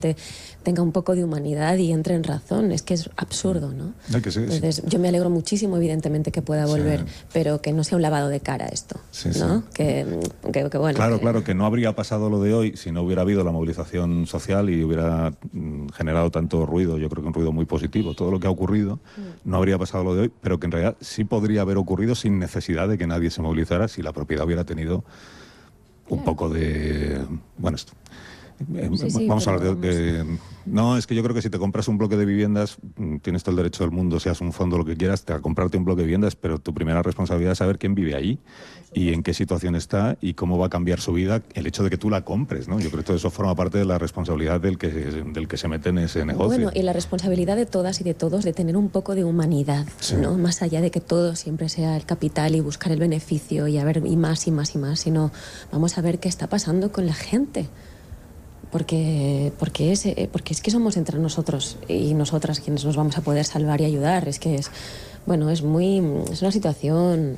tenga un poco de humanidad y entre en razón. Es que es absurdo, ¿no? Que sí, entonces, yo me alegro muchísimo, evidentemente, que pueda volver, pero que no sea un lavado de cara esto, ¿no? Que bueno. Claro, que no habría pasado lo de hoy si no hubiera habido la movilización social y hubiera generado tanto ruido. Yo creo que un ruido muy positivo. Todo lo que ha ocurrido no habría pasado lo de hoy, pero que en realidad sí podría haber ocurrido sin necesidad de que nadie se movilizara si la propiedad hubiera tenido un poco de... Bueno, esto... vamos a hablar de... No, es que yo creo que si te compras un bloque de viviendas, tienes todo el derecho del mundo, seas un fondo, lo que quieras, a comprarte un bloque de viviendas, pero tu primera responsabilidad es saber quién vive ahí y en qué situación está y cómo va a cambiar su vida el hecho de que tú la compres, ¿no? Yo creo que todo eso forma parte de la responsabilidad del que se mete en ese negocio. Bueno, y la responsabilidad de todas y de todos de tener un poco de humanidad, ¿no? Más allá de que todo siempre sea el capital y buscar el beneficio y a ver y más y más y más, sino vamos a ver qué está pasando con la gente. Porque es que somos entre nosotros y nosotras quienes nos vamos a poder salvar y ayudar. Es que es una situación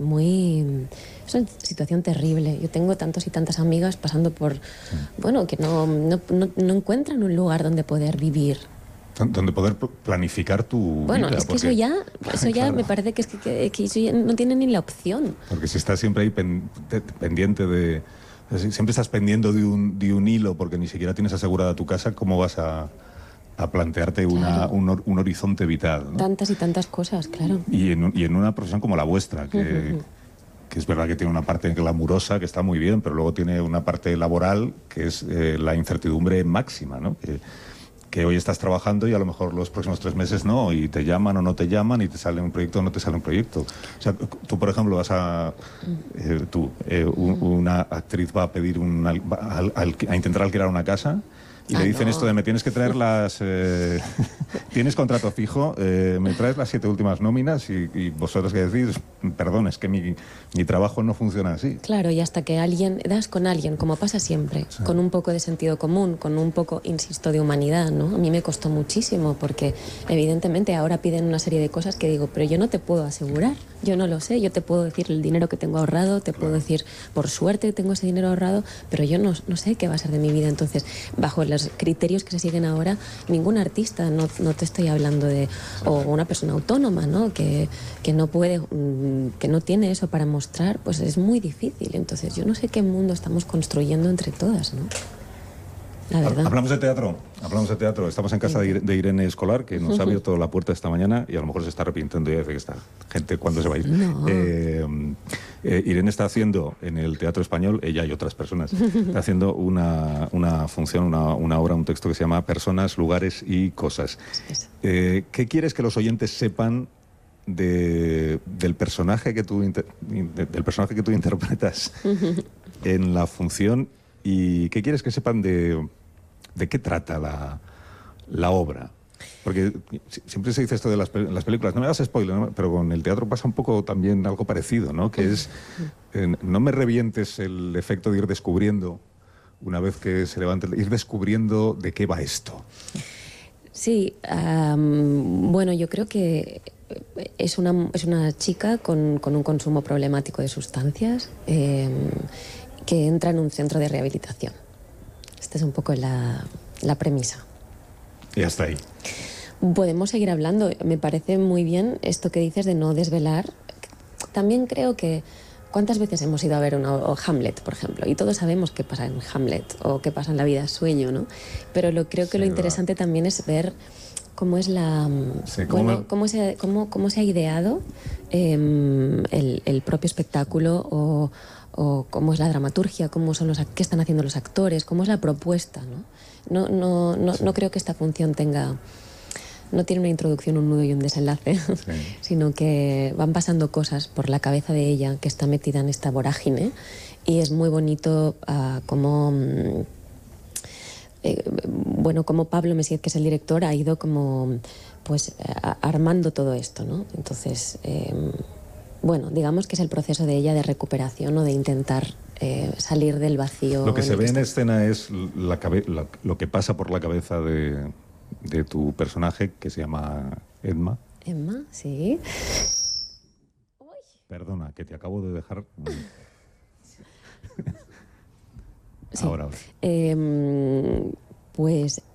terrible. Yo tengo tantos y tantas amigas pasando por, que no encuentran un lugar donde poder vivir. Donde poder planificar tu vida. Es que porque... eso ya me parece que eso ya no tiene ni la opción. Porque si estás siempre ahí pendiente de... Siempre estás pendiendo de un hilo porque ni siquiera tienes asegurada tu casa, ¿cómo vas a plantearte un horizonte vital, ¿no? Tantas y tantas cosas, claro. Y en una profesión como la vuestra, que es verdad que tiene una parte glamurosa que está muy bien, pero luego tiene una parte laboral que es la incertidumbre máxima, ¿no? Que hoy estás trabajando y a lo mejor los próximos 3 meses no, y te llaman o no te llaman, y te sale un proyecto o no te sale un proyecto. O sea, tú, por ejemplo, vas a... una actriz va a pedir a intentar alquilar una casa y le dicen esto de me tienes que traer las... tienes contrato fijo, me traes las 7 últimas nóminas y vosotros que decís, perdón, es que mi trabajo no funciona así. Claro, y hasta que das con alguien, como pasa siempre, con un poco de sentido común, con un poco, insisto, de humanidad, ¿no? A mí me costó muchísimo porque evidentemente ahora piden una serie de cosas que digo, pero yo no te puedo asegurar, yo no lo sé, yo te puedo decir el dinero que tengo ahorrado, te puedo decir por suerte tengo ese dinero ahorrado, pero yo no sé qué va a ser de mi vida. Entonces, bajo los criterios que se siguen ahora, ningún artista, no te estoy hablando de, o una persona autónoma, ¿no? Que no puede, que no tiene eso para mostrar, pues es muy difícil. Entonces yo no sé qué mundo estamos construyendo entre todas, ¿no? La verdad. Hablamos de teatro. Estamos en casa de Irene Escolar, que nos ha abierto la puerta esta mañana y a lo mejor se está arrepintiendo ya de que esta gente cuándo se va a ir. No. Irene está haciendo en el Teatro Español, ella y otras personas, está haciendo una función, una obra, un texto que se llama Personas, Lugares y Cosas. ¿Qué quieres que los oyentes sepan del personaje que tú interpretas en la función, y qué quieres que sepan de qué trata la obra? Porque siempre se dice esto de las películas, no me hagas spoiler, ¿no? Pero con el teatro pasa un poco también algo parecido, ¿no? Que es, no me revientes el efecto de ir descubriendo, una vez que se levante, ir descubriendo de qué va esto. Sí, bueno, yo creo que es una chica con un consumo problemático de sustancias que entra en un centro de rehabilitación. Esta es un poco la premisa. Y hasta ahí. Podemos seguir hablando. Me parece muy bien esto que dices de no desvelar. También creo que ¿cuántas veces hemos ido a ver o Hamlet, por ejemplo? Y todos sabemos qué pasa en Hamlet o qué pasa en La vida es sueño, ¿no? Pero creo que lo interesante también es ver cómo es cómo se ha ideado el propio espectáculo o cómo es la dramaturgia, qué están haciendo los actores, cómo es la propuesta, ¿no? No creo que esta función no tiene una introducción, un nudo y un desenlace, sino que van pasando cosas por la cabeza de ella que está metida en esta vorágine, y es muy bonito cómo Pablo Messiet, que es el director, ha ido armando todo esto, ¿no? Entonces, digamos que es el proceso de ella de recuperación o de intentar salir del vacío. Lo que se ve en escena es lo que pasa por la cabeza de tu personaje, que se llama Emma. Emma, sí. Perdona, que te acabo de dejar... Sí. Ahora. Pues